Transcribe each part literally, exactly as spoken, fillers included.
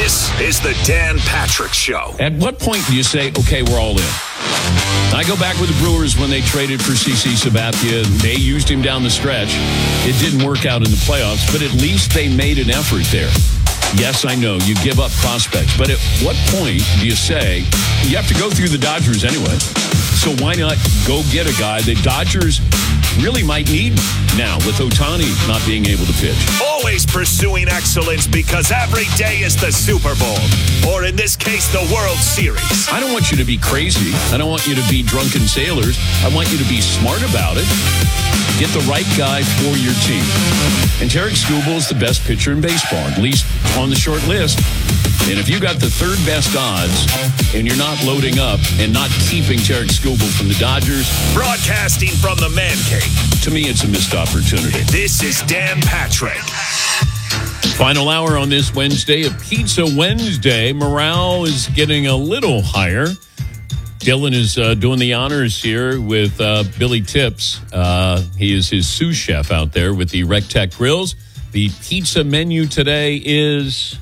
This is the Dan Patrick Show. At what point do you say, okay, we're all in? I go back with the Brewers when they traded for C C Sabathia. They used him down the stretch. It didn't work out in the playoffs, but at least they made an effort there. Yes, I know, you give up prospects, but at what point do you say, you have to go through the Dodgers anyway, so why not go get a guy that Dodgers really might need now with Ohtani not being able to pitch? Always pursuing excellence because every day is the Super Bowl, or in this case, the World Series. I don't want you to be crazy. I don't want you to be drunken sailors. I want you to be smart about it. Get the right guy for your team. And Tarik Skubal is the best pitcher in baseball, at least on the short list. And if you got the third best odds and you're not loading up and not keeping Tarik Skubal from the Dodgers, broadcasting from the Man Cave, to me it's a missed opportunity. This is Dan Patrick. Final hour on this Wednesday, a Pizza Wednesday. Morale is getting a little higher. Dylan is uh, doing the honors here with uh, Billy Tips. Uh, he is his sous chef out there with the Rectech Grills. The pizza menu today is...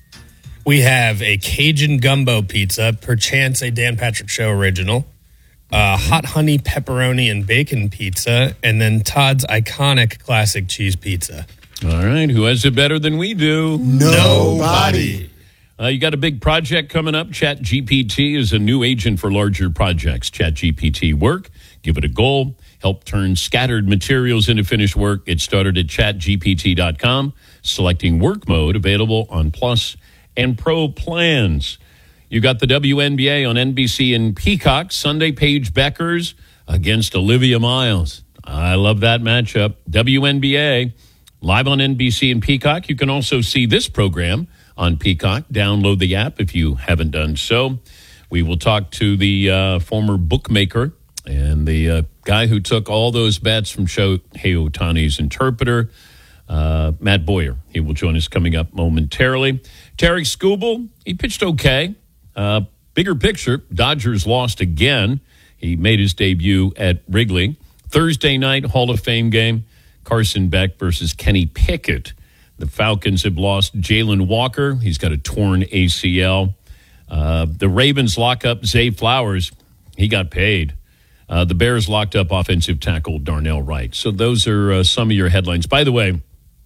We have a Cajun gumbo pizza, perchance a Dan Patrick Show original, uh, hot honey pepperoni and bacon pizza, and then Todd's iconic classic cheese pizza. All right, who has it better than we do? Nobody. Uh, you got a big project coming up. ChatGPT is a new agent for larger projects. ChatGPT Work, give it a goal, help turn scattered materials into finished work. It started at chat G P T dot com, selecting work mode, available on Plus and Pro plans. You got the W N B A on N B C and Peacock. Sunday, Paige Beckers against Olivia Miles. I love that matchup. W N B A live on N B C and Peacock. You can also see this program on Peacock. Download the app if you haven't done so. We will talk to the uh, former bookmaker and the uh, guy who took all those bets from Shohei Ohtani's interpreter, uh, Matt Boyer. He will join us coming up momentarily. Tarik Skubal, he pitched okay. Uh, bigger picture, Dodgers lost again. He made his debut at Wrigley. Thursday night Hall of Fame game, Carson Beck versus Kenny Pickett. The Falcons have lost Jalen Walker. He's got a torn A C L. Uh, the Ravens lock up Zay Flowers. He got paid. Uh, the Bears locked up offensive tackle Darnell Wright. So those are uh, some of your headlines. By the way,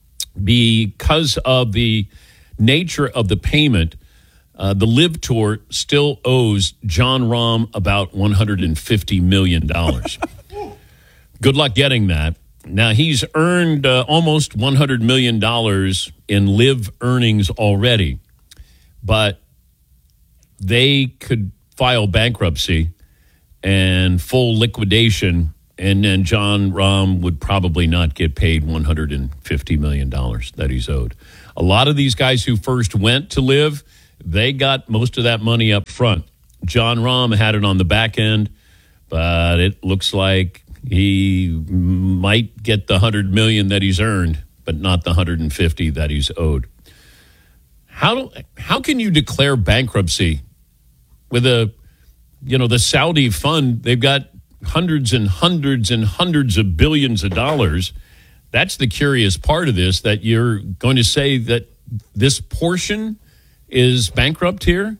because of the nature of the payment, uh, the Live Tour still owes Jon Rahm about one hundred fifty million dollars. Good luck getting that. Now, he's earned uh, almost one hundred million dollars in live earnings already, but they could file bankruptcy and full liquidation, and then Jon Rahm would probably not get paid one hundred fifty million dollars that he's owed. A lot of these guys who first went to live, they got most of that money up front. Jon Rahm had it on the back end, but it looks like he might get the one hundred million dollars that he's earned, but not the one hundred fifty that he's owed. How do, how can you declare bankruptcy with a, you know, the Saudi fund? They've got hundreds and hundreds and hundreds of billions of dollars. That's the curious part of this, that you're going to say that this portion is bankrupt here?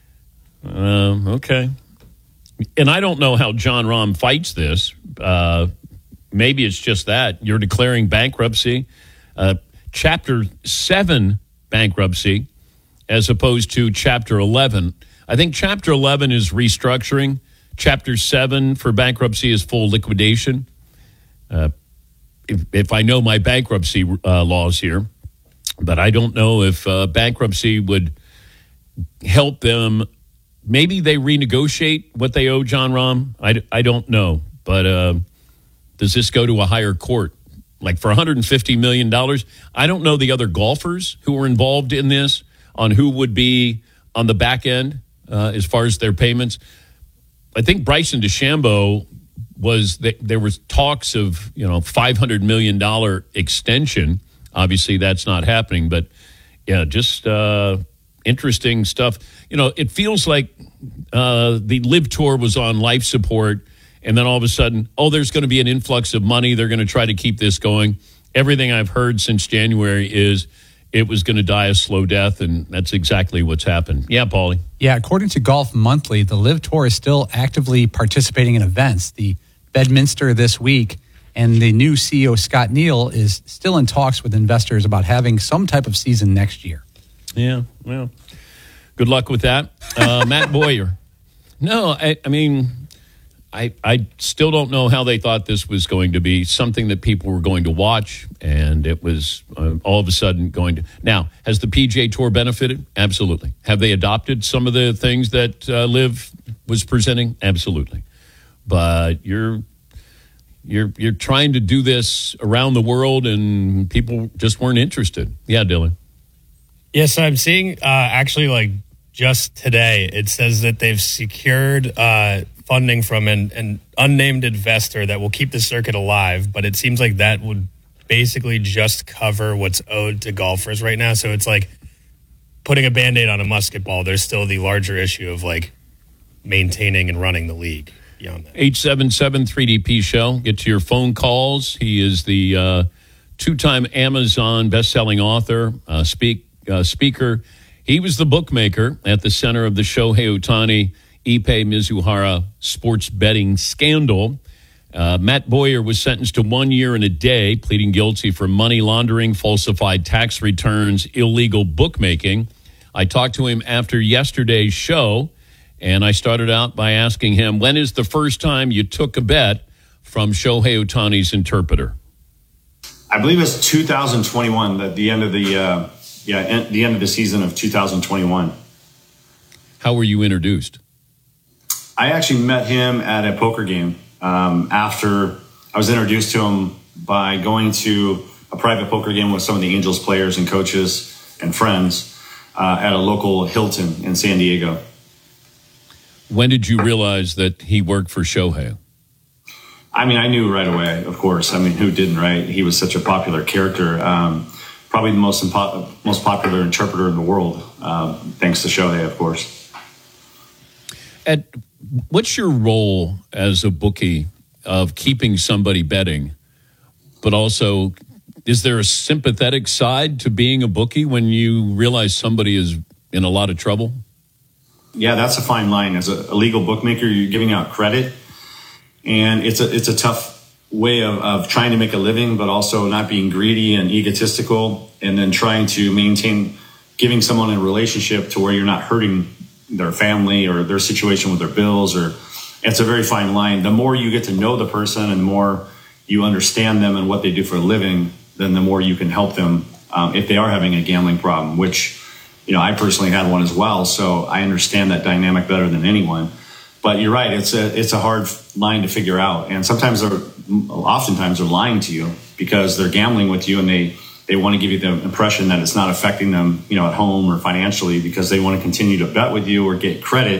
Um, okay. And I don't know how Jon Rahm fights this. Uh, maybe it's just that. You're declaring bankruptcy, uh, Chapter seven bankruptcy, as opposed to Chapter eleven. I think Chapter eleven is restructuring. Chapter seven for bankruptcy is full liquidation. Uh, if, if I know my bankruptcy uh, laws here, but I don't know if uh, bankruptcy would help them. Maybe they renegotiate what they owe Jon Rahm. I, I don't know. But uh, does this go to a higher court? Like for one hundred fifty million dollars? I don't know the other golfers who were involved in this, on who would be on the back end uh, as far as their payments. I think Bryson DeChambeau was, there was talks of, you know, five hundred million dollars extension. Obviously, that's not happening. But, yeah, just uh, interesting stuff. You know, it feels like uh, the Live Tour was on life support, and then all of a sudden, oh, there's going to be an influx of money. They're going to try to keep this going. Everything I've heard since January is it was going to die a slow death, and that's exactly what's happened. Yeah, Paulie. Yeah, according to Golf Monthly, the LIV Tour is still actively participating in events. The Bedminster this week, and the new C E O, Scott Neal, is still in talks with investors about having some type of season next year. Yeah, well, good luck with that. Uh, Matt Boyer. No, I, I mean, I I still don't know how they thought this was going to be something that people were going to watch, and it was uh, all of a sudden going to. Now, has the P G A Tour benefited? Absolutely. Have they adopted some of the things that uh, LIV was presenting? Absolutely. But you're you're you're trying to do this around the world, and people just weren't interested. Yeah, Dylan. Yes, I'm seeing uh, actually like just today, it says that they've secured uh, funding from an, an unnamed investor that will keep the circuit alive, but it seems like that would basically just cover what's owed to golfers right now. So it's like putting a Band-Aid on a musket ball. There's still the larger issue of like maintaining and running the league beyond that. eight seven seven three D P show. Get to your phone calls. He is the uh, two-time Amazon best-selling author, uh, speak uh, speaker. He was the bookmaker at the center of the Shohei Ohtani, Ippei Mizuhara sports betting scandal. Uh, Matt Boyer was sentenced to one year and a day, pleading guilty for money laundering, falsified tax returns, illegal bookmaking. I talked to him after yesterday's show, and I started out by asking him, when is the first time you took a bet from Shohei Ohtani's interpreter? I believe it's two thousand twenty-one, at the end of the uh, yeah, en- the end of the season of two thousand twenty-one. How were you introduced? I actually met him at a poker game um, after I was introduced to him by going to a private poker game with some of the Angels players and coaches and friends uh, at a local Hilton in San Diego. When did you realize that he worked for Shohei? I mean, I knew right away, of course. I mean, who didn't, right? He was such a popular character. Um, probably the most impo- most popular interpreter in the world, um, thanks to Shohei, of course. Ed, what's your role as a bookie of keeping somebody betting, but also is there a sympathetic side to being a bookie when you realize somebody is in a lot of trouble? Yeah, that's a fine line. As a, a legal bookmaker, you're giving out credit, and it's a it's a tough way of, of trying to make a living, but also not being greedy and egotistical, and then trying to maintain giving someone a relationship to where you're not hurting their family or their situation with their bills. Or it's a very fine line. The more you get to know the person and the more you understand them and what they do for a living, then the more you can help them um, if they are having a gambling problem, which, you know, I personally had one as well. So I understand that dynamic better than anyone. But you're right. It's a, it's a hard line to figure out. And sometimes they're, oftentimes they're lying to you because they're gambling with you, and they, they want to give you the impression that it's not affecting them, you know, at home or financially, because they want to continue to bet with you or get credit